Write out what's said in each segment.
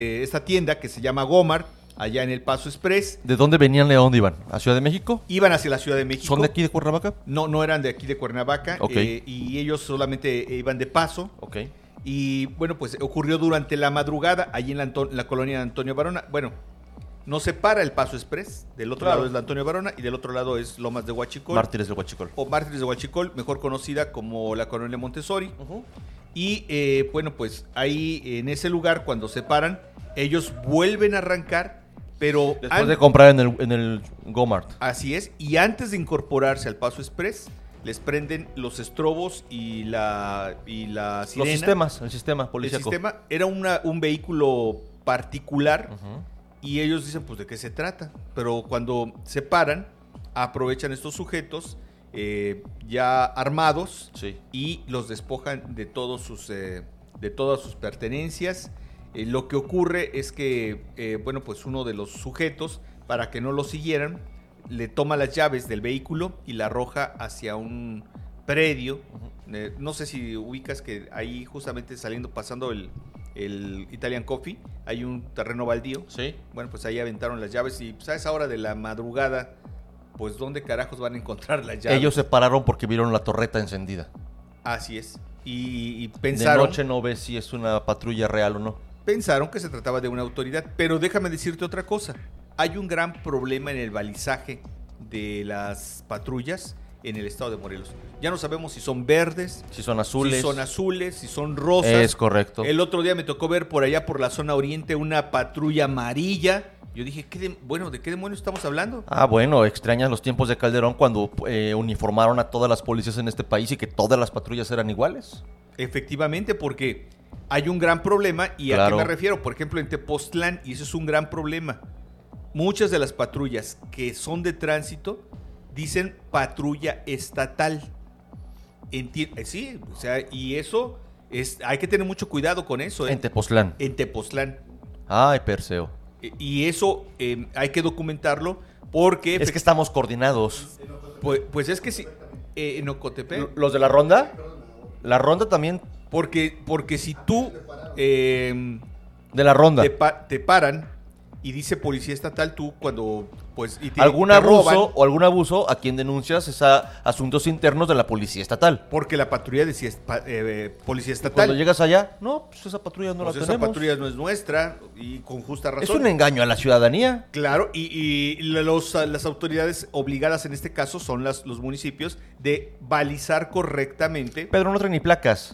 esta tienda que se llama Gomart, allá en El Paso Express. ¿De dónde venían y a dónde iban? ¿A Ciudad de México? Iban hacia la Ciudad de México. ¿Son de aquí de Cuernavaca? No eran de aquí de Cuernavaca. Okay. Y ellos solamente iban de paso. Ok. Y bueno, pues ocurrió durante la madrugada, allí en la colonia de Antonio Varona. Bueno, nos separa El Paso Express. Del otro lado es la Antonio Varona y del otro lado es Lomas de Huachicol. Mártires de Huachicol. O Mártires de Huachicol, mejor conocida como la colonia Montessori. Y bueno, pues ahí en ese lugar, cuando se paran, ellos vuelven a arrancar, pero... Después de comprar en el Gomart. Así es, y antes de incorporarse al Paso Express, les prenden los estrobos y la sirena. El sistema policíaco. El sistema era un vehículo particular y ellos dicen, pues, ¿de qué se trata? Pero cuando se paran, aprovechan estos sujetos ya armados y los despojan de todas sus pertenencias. Lo que ocurre es que, bueno, pues uno de los sujetos, para que no lo siguieran, le toma las llaves del vehículo y la arroja hacia un predio. No sé si ubicas que ahí justamente pasando el Italian Coffee, hay un terreno baldío. Sí. Bueno, pues ahí aventaron las llaves y pues a esa hora de la madrugada, pues ¿dónde carajos van a encontrar las llaves? Ellos se pararon porque vieron la torreta encendida. Así es. Y pensaron... De noche no ves si es una patrulla real o no. Pensaron que se trataba de una autoridad, pero déjame decirte otra cosa. Hay un gran problema en el balizaje de las patrullas en el estado de Morelos. Ya no sabemos si son verdes, si son azules, si son rosas. Es correcto. El otro día me tocó ver por allá por la zona oriente una patrulla amarilla. Yo dije, ¿de qué demonios estamos hablando? Bueno, extrañas los tiempos de Calderón cuando uniformaron a todas las policías en este país y que todas las patrullas eran iguales. Efectivamente, porque hay un gran problema y claro. ¿A qué me refiero? Por ejemplo, en Tepoztlán, y eso es un gran problema. Muchas de las patrullas que son de tránsito dicen patrulla estatal. Sí, o sea, y eso hay que tener mucho cuidado con eso. En Tepoztlán. En Tepoztlán. Ay, Perseo. Y eso hay que documentarlo porque... Es que estamos coordinados. Pues es que sí. En Ocotepec. ¿Los de la ronda? La ronda también. Porque si tú... de la ronda. Te paran y dice policía estatal, tú cuando... pues algún abuso o algún abuso, a quien denuncias es a asuntos internos de la policía estatal. Porque la patrulla decía policía estatal. Cuando llegas allá, no, pues esa patrulla no la tenemos. Esa patrulla no es nuestra y con justa razón. Es un engaño a la ciudadanía. Claro, y las autoridades obligadas en este caso son los municipios de balizar correctamente. Pedro, no trae ni placas.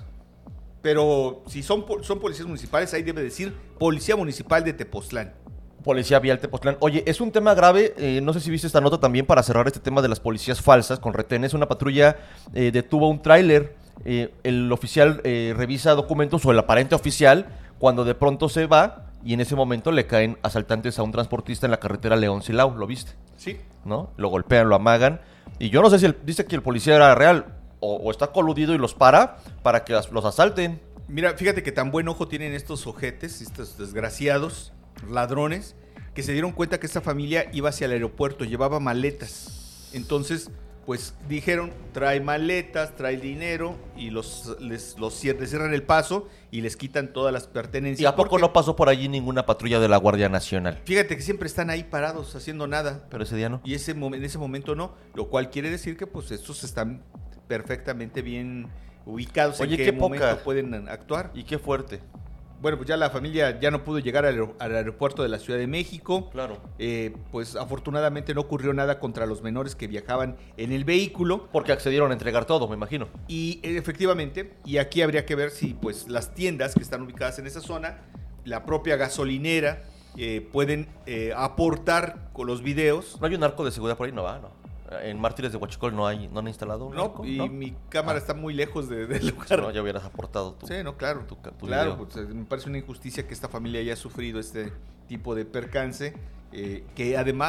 Pero si son policías municipales, ahí debe decir Policía Municipal de Tepoztlán. Policía Vial Tepoztlán. Oye, es un tema grave, no sé si viste esta nota también para cerrar este tema de las policías falsas con retenes. Una patrulla detuvo un tráiler, el oficial revisa documentos o el aparente oficial cuando de pronto se va y en ese momento le caen asaltantes a un transportista en la carretera León-Silao, ¿lo viste? Sí. ¿No? Lo golpean, lo amagan y yo no sé si dice que el policía era real o está coludido y los para que los asalten. Mira, fíjate que tan buen ojo tienen estos ojetes, estos desgraciados ladrones, que se dieron cuenta que esta familia iba hacia el aeropuerto, llevaba maletas. Entonces, pues dijeron, trae maletas, trae dinero, y les cierran el paso y les quitan todas las pertenencias. ¿Y a poco no pasó por allí ninguna patrulla de la Guardia Nacional? Fíjate que siempre están ahí parados, haciendo nada. Pero ese día no. Y en ese momento no, lo cual quiere decir que pues estos están perfectamente bien ubicados. Oye, en qué momento pueden actuar. Y qué fuerte. Bueno, pues ya la familia ya no pudo llegar al aeropuerto de la Ciudad de México. Claro. Pues afortunadamente no ocurrió nada contra los menores que viajaban en el vehículo. Porque accedieron a entregar todo, me imagino. Y efectivamente, y aquí habría que ver si pues las tiendas que están ubicadas en esa zona, la propia gasolinera, pueden aportar con los videos. ¿No hay un arco de seguridad por ahí? No va, no. En Mártires de Huachicol no han instalado un arco. Y ¿no? Mi cámara está muy lejos del lugar. No, ya hubieras aportado tú. Sí, no, claro. Tu claro, pues, me parece una injusticia que esta familia haya sufrido este tipo de percance, que además